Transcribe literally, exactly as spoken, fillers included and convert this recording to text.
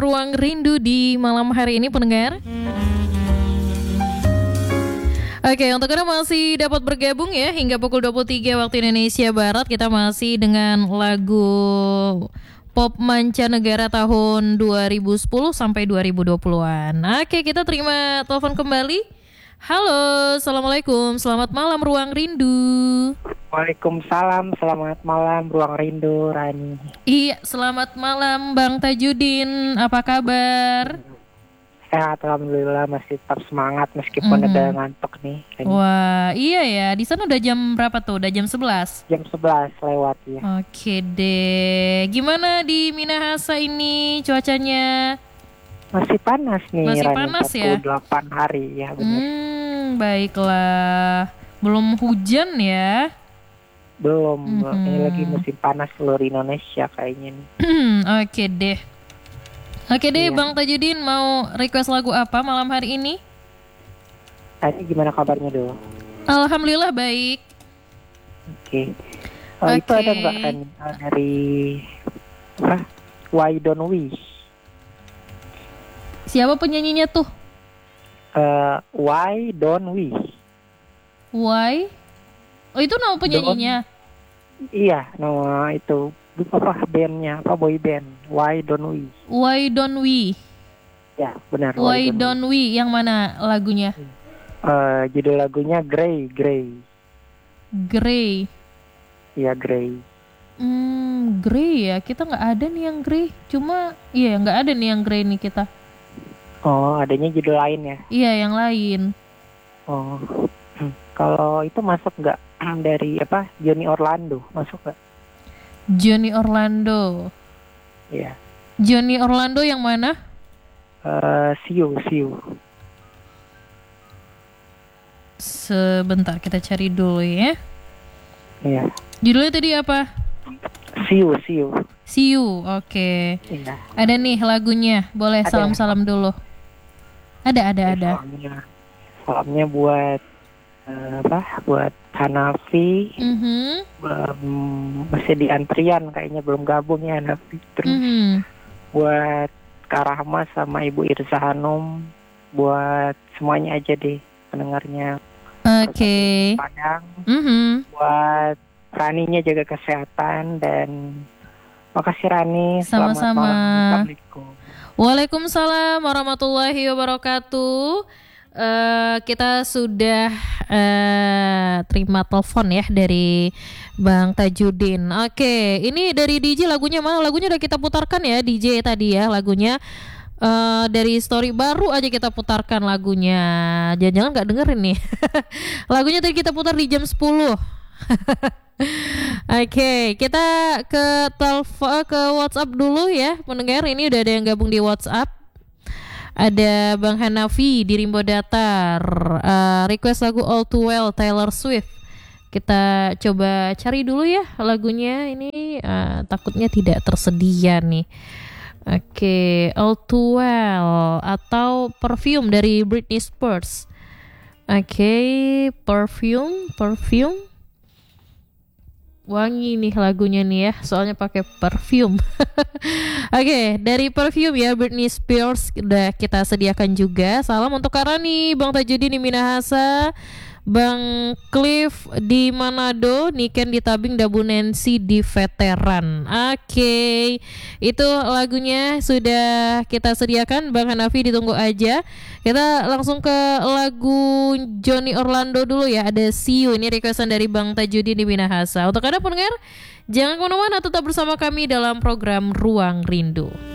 Ruang Rindu di malam hari ini pendengar. Oke, untuk Anda masih dapat bergabung ya hingga pukul dua puluh tiga waktu Indonesia Barat. Kita masih dengan lagu pop mancanegara tahun dua ribu sepuluh sampai dua ribu dua puluhan. Oke, kita terima telepon kembali. Halo, Assalamualaikum, selamat malam Ruang Rindu. Waalaikumsalam, selamat malam Ruang Rindu, Rani. Iya, selamat malam Bang Tajudin, apa kabar? Sehat, alhamdulillah, masih tetap semangat meskipun mm-hmm. ada ngantuk nih. Rani. Wah, iya ya, di sana udah jam berapa tuh? Udah jam sebelas? Jam sebelas lewat ya. Oke deh, gimana di Minahasa ini cuacanya? Masih panas nih, Masih Rani, panas empat puluh delapan ya? hari ya benar. Hmm, baiklah, belum hujan ya? Belum, mm-hmm. ini lagi musim panas seluruh Indonesia kayaknya nih. Oke deh. Oke deh, iya. Bang Tajudin mau request lagu apa malam hari ini? Tadi gimana kabarnya dulu? Alhamdulillah baik. Oke. Oh, okay. Itu ada nggak kan dari apa? Why Don't We? Siapa penyanyinya tuh? Uh, Why Don't We? Why? Oh, itu nama penyanyinya? Don't, iya, nama itu apa bandnya, apa boy band? Why Don't We? Why Don't We? Ya, benar. Why, Why Don't, don't We? Yang mana lagunya? Uh, judul lagunya Grey, Grey. Grey. Iya, Grey. Hmm, Grey ya. Kita nggak ada nih yang Grey. Cuma, iya nggak ada nih yang Grey nih kita. Oh, adanya judul lain ya? Iya, yang lain. Oh, kalau itu masuk nggak dari apa? Johnny Orlando masuk nggak? Johnny Orlando. Iya. Johnny Orlando yang mana? Uh, Siu, Siu. Sebentar kita cari dulu ya. Iya. Judulnya tadi apa? Siu, Siu. Siu, oke. Okay. Iya. Ada nih lagunya, boleh salam-salam dulu. Ada, ada, ada. Salamnya, salamnya buat uh, apa? Buat Hanafi. Mm-hmm. Um, masih di antrian kayaknya belum gabung ya Hanafi. Terus mm-hmm. buat Kak Rahma sama Ibu Irza Hanum. Buat semuanya aja deh pendengarnya. Oke. Okay. Padang. Mm-hmm. Buat Raninya jaga kesehatan dan makasih Rani. Sama-sama. Assalamualaikum. Waalaikumsalam warahmatullahi wabarakatuh. Uh, kita sudah uh, terima telepon ya dari Bang Tajudin. Oke, ini dari D J lagunya mana? Lagunya udah kita putarkan ya D J tadi ya lagunya. Uh, dari story baru aja kita putarkan lagunya. Jangan-jangan nggak dengerin nih. Lagunya tadi kita putar di jam sepuluh. Oke, okay, kita ke telepon ke WhatsApp dulu ya, pendengar. Ini udah ada yang gabung di WhatsApp. Ada Bang Hanafi di Rimbo Datar. Uh, request lagu All Too Well Taylor Swift. Kita coba cari dulu ya lagunya. Ini uh, takutnya tidak tersedia nih. Oke, okay, All Too Well atau Perfume dari Britney Spears. Oke, okay, Perfume, Perfume. Wangi nih lagunya nih ya, soalnya pakai perfume. Oke, okay, dari Perfume ya Britney Spears udah kita sediakan juga. Salam untuk Kak Rani, Bang Tajudin di Minahasa, Bang Cliff di Manado, Niken di Tabing, Dabu Nancy di Veteran. Oke, okay. Itu lagunya sudah kita sediakan. Bang Hanafi ditunggu aja. Kita langsung ke lagu Johnny Orlando dulu ya. Ada See You, ini requestan dari Bang Tajudin di Minahasa. Untuk Anda pendengar, jangan kemana-mana, tetap bersama kami dalam program Ruang Rindu.